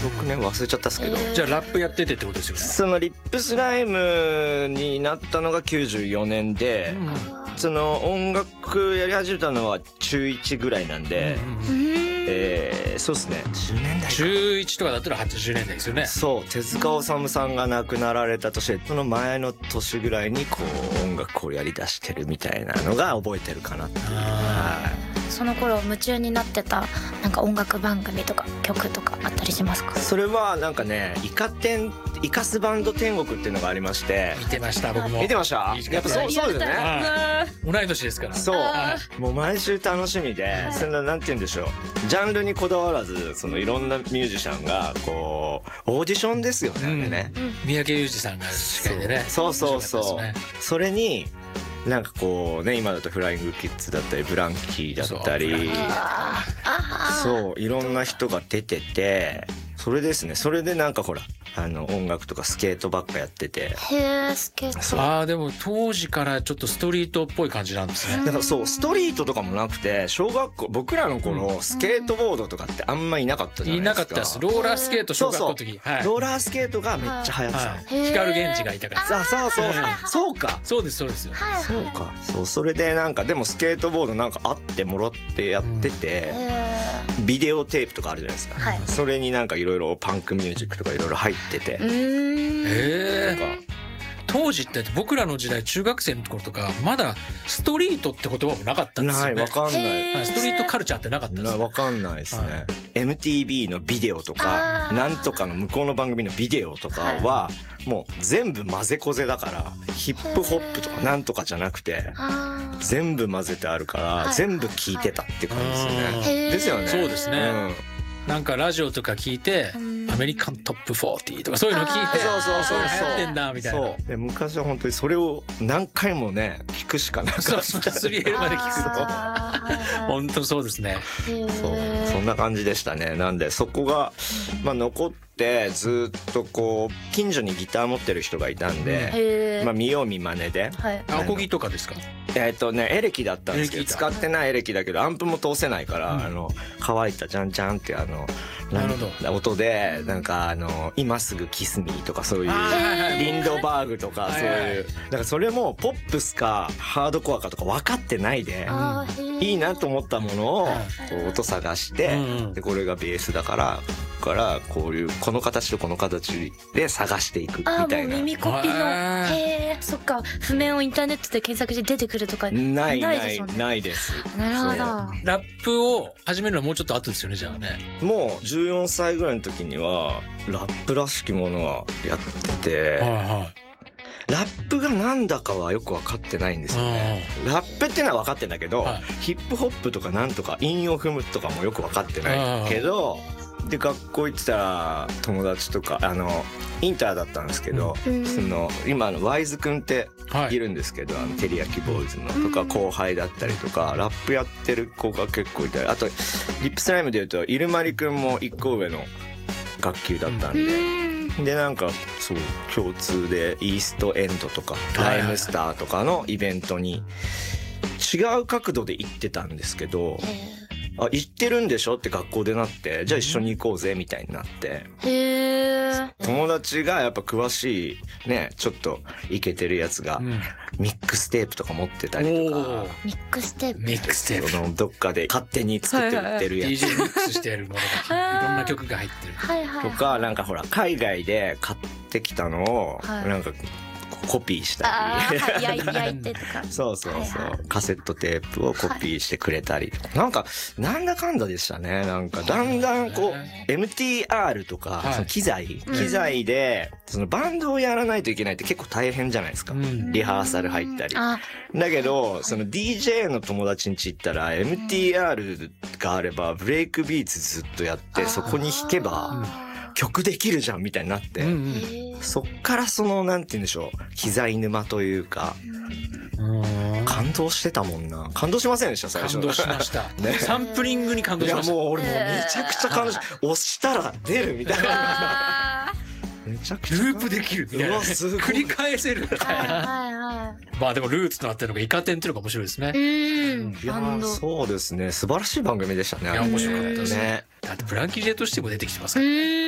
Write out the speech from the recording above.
翌年忘れちゃったっすけど、 じゃあラップやっててってことですよね。 そのリップスライムになったのが94年で、その音楽やり始めたのは中1ぐらいなんで、そうですね、10年代か。 中1とかだったら80年代ですよね。 そう、手塚治虫さんが亡くなられた年で、その前の年ぐらいにこう音楽をやり出してるみたいなのが覚えてるかなっていう。 その頃夢中になってたなんか音楽番組とか曲とかあったりしますか？ それはなんかね、イカスバンド天国っていうのがありまして。 見てました、僕も。 見てました？やっぱそうですよね。 同い年ですから。 そう、もう毎週楽しみで、そんななんて言うんでしょう、ジャンルにこだわらず、そのいろんなミュージシャンがこうオーディションですよね。 三宅裕司さんが司会でね。 そう。それになんかこうね、今だとフライングキッズだったりブランキーだったり、そういろんな人が出てて、それですね。それでなんかほら音楽とかスケートばっかやってて。 へえ、スケート。 でも当時からちょっとストリートっぽい感じなんですね。 だからそう、ストリートとかもなくて、小学校、僕らの頃スケートボードとかってあんまいなかったじゃないですか。 いなかったです。ローラースケート小学校の時。 ローラースケートがめっちゃ流行ってた。 光源氏がいたから。 そうか。 そうです。そうか。それでなんかでもスケートボードなんかあってもらってやってて、ビデオテープとかあるじゃないですか。それになんかいろいろパンクミュージックとかいろいろ入ってて。 当時って僕らの時代、中学生の頃とかまだストリートって言葉もなかったんですよね。 わかんない。 ストリートカルチャーってなかったんですよ。 わかんないですね。MTV のビデオとかなんとかの向こうの番組のビデオとかはもう全部混ぜこぜだから、ヒップホップとかなんとかじゃなくて全部混ぜてあるから全部聞いてたって感じですよね。ですよね。 そうですね。なんかラジオとか聞いてアメリカントップ40とかそういうの聞いて、そう流行ってんだみたいな。 で昔は本当にそれを何回もね聞くしかなかった。 3L まで聞くと本当そうですね。 そんな感じでしたね。なんでそこが残ってずっとこう近所にギター持ってる人がいたんで、見よう見まねで。 アコギとかですか？ エレキだったんですけど、使ってないエレキだけどアンプも通せないから、乾いたジャンジャンって音でなんか今すぐキスミーとかそういうリンドバーグとかそういう、だからそれもポップスかハードコアかとか分かってないで、いいなと思ったものを音探して、でこれがベースだからこういうこの形とこの形で探していくみたいな。 もう耳コピの。そっか、譜面をインターネットで検索して出てくるとかないです。 なるほど。 ラップを始めるのはもうちょっと後ですよね、じゃあね。 もう14歳ぐらいの時にはラップらしきものはやってて、ラップがなんだかはよく分かってないんですよね。ラップっていうのは分かってんだけど、ヒップホップとかなんとか韻を踏むとかもよく分かってないけど、で学校行ってたら友達とかインターだったんですけど、その今ワイズくんっているんですけど、テリヤキボーイズのとか後輩だったりとか、ラップやってる子が結構いたり、あとリップスライムでいうとイルマリくんも1個上の学級だったんで、なんかそう共通でイーストエンドとかライムスターとかのイベントに違う角度で行ってたんですけど、行ってるんでしょって学校でなって、じゃあ一緒に行こうぜみたいになって、友達がやっぱ詳しいね、ちょっとイケてるやつがミックステープとか持ってたりとか、 ミックステープどっかで勝手に作って売ってるやつ、 DJ ミックスしてるものがいろんな曲が入ってるとか、なんかほら海外で買ってきたのをなんかコピーしたり焼いてとかそうカセットテープをコピーしてくれたり、なんだかんだでしたね。なんかだんだんこう MTR とかその機材でそのバンドをやらないといけないって結構大変じゃないですか、リハーサル入ったり。だけどその DJ の友達ん家行ったら MTR があればブレイクビーツずっとやって、そこに弾けば曲できるじゃんみたいになって、そっからそのなんて言うんでしょう、機材沼というか、感動してたもんな。感動しませんでした最初？ 感動しました、サンプリングに感動しました。 いやもう俺もうめちゃくちゃ感動し、押したら出るみたいなめちゃくちゃループできるみたいな、繰り返せるみたいな。まあでもルーツとなってるのがイカ天っていうのが面白いですね。 いやそうですね、素晴らしい番組でしたね。 いや面白かったですね。だってブランキー・ジェット・シティも出てきてますから。